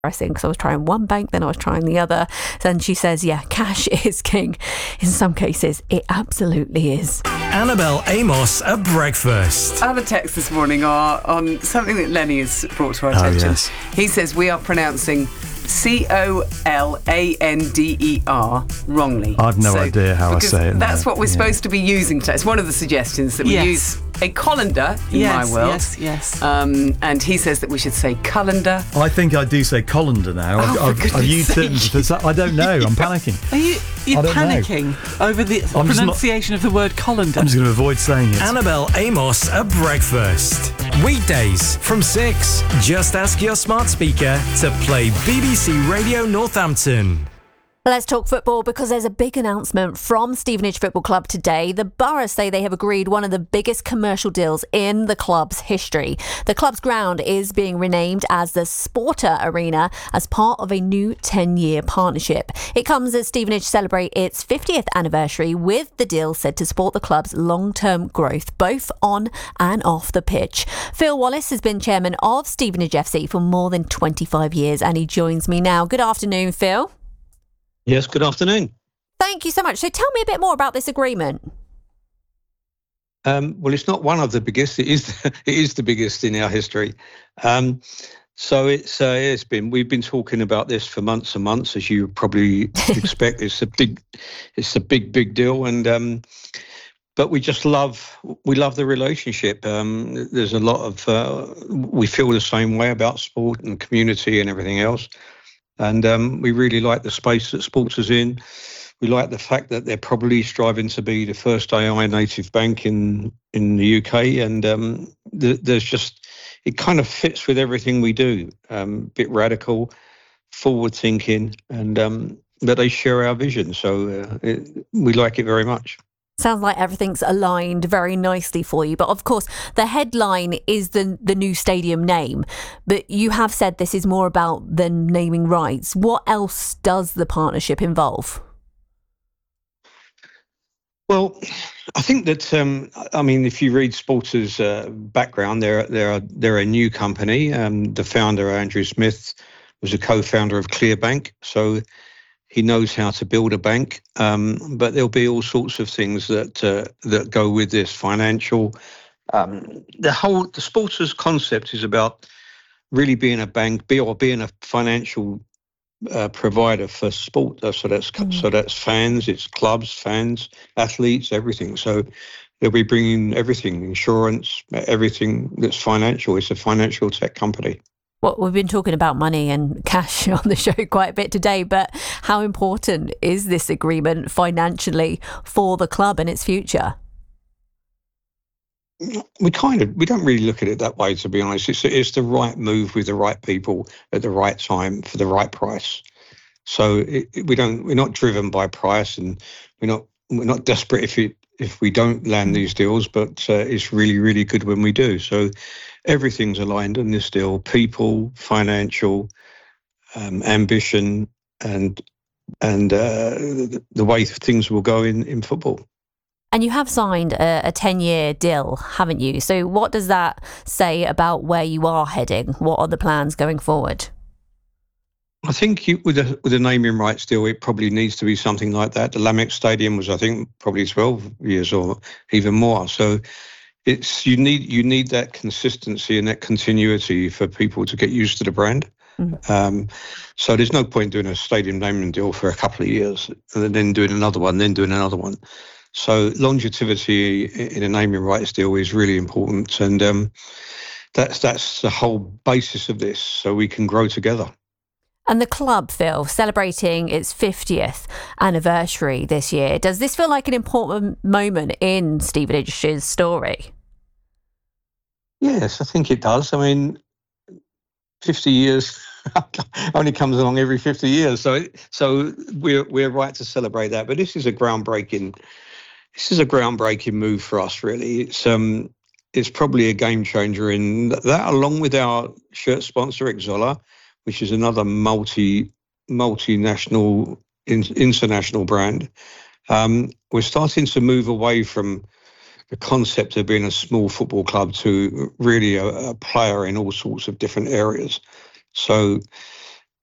because I was trying one bank, then I was trying the other. And she says, yeah, cash is king. In some cases, it absolutely is. Annabelle Amos at breakfast. Other texts this morning are on something that Lenny has brought to our attention. Yes. He says we are pronouncing Colander wrongly. I've no idea how I say it. That's what we're supposed to be using today. It's one of the suggestions that we use a colander in my world. Yes. And he says that we should say colander. I think I do say colander now. I've used it. I don't know. I'm panicking. Are you panicking over the pronunciation of the word colander? I'm just going to avoid saying it. Annabelle Amos at breakfast. Weekdays from 6. Just ask your smart speaker to play BBC Radio Northampton. Let's talk football, because there's a big announcement from Stevenage Football Club today. The Borough say they have agreed one of the biggest commercial deals in the club's history. The club's ground is being renamed as the Sporter Arena as part of a new 10-year partnership. It comes as Stevenage celebrate its 50th anniversary, with the deal said to support the club's long-term growth, both on and off the pitch. Phil Wallace has been chairman of Stevenage FC for more than 25 years, and he joins me now. Good afternoon, Phil. Yes, good afternoon. Thank you so much. So tell me a bit more about this agreement. Well, it's not one of the biggest. It is the biggest in our history. So we've been talking about this for months and months, as you probably expect. It's a big deal, and but we love the relationship. There's a lot of we feel the same way about sport and community and everything else. And we really like the space that Sports is in. We like the fact that they're probably striving to be the first AI native bank in the UK. And there's just, it kind of fits with everything we do. Bit radical, forward thinking, and that they share our vision. So we like it very much. Sounds like everything's aligned very nicely for you. But of course, the headline is the new stadium name. But you have said this is more about the naming rights. What else does the partnership involve? Well, I think that, if you read Sporter's background, they're a new company. The founder, Andrew Smith, was a co-founder of Clearbank. So he knows how to build a bank, but there'll be all sorts of things that go with this. Financial, the Sporters concept is about really being a bank, being a financial provider for sport. So that's fans, it's clubs, fans, athletes, everything. So they'll be bringing everything, insurance, everything that's financial. It's a financial tech company. Well, we've been talking about money and cash on the show quite a bit today, but how important is this agreement financially for the club and its future? We don't really look at it that way, to be honest. It's the right move with the right people at the right time for the right price. So we're not driven by price, and we're not desperate if we don't land these deals, but it's really, really good when we do. So everything's aligned on this deal: people, financial, ambition, and the way things will go in football. And you have signed a 10-year deal, haven't you? So what does that say about where you are heading? What are the plans going forward? I think with a naming rights deal, it probably needs to be something like that. The Lamex Stadium was, I think, probably 12 years or even more. So you need that consistency and that continuity for people to get used to the brand. Mm-hmm. So there's no point doing a stadium naming deal for a couple of years and then doing another one, then doing another one. So longevity in a naming rights deal is really important, and that's the whole basis of this, so we can grow together. And the club, Phil, celebrating its 50th anniversary this year. Does this feel like an important moment in Stevenage's story? Yes, I think it does. I mean, 50 years only comes along every 50 years, so we're right to celebrate that. But this is a groundbreaking move for us, really. It's probably a game changer in that, along with our shirt sponsor, Exola, which is another multinational, international brand. We're starting to move away from the concept of being a small football club to really a player in all sorts of different areas. So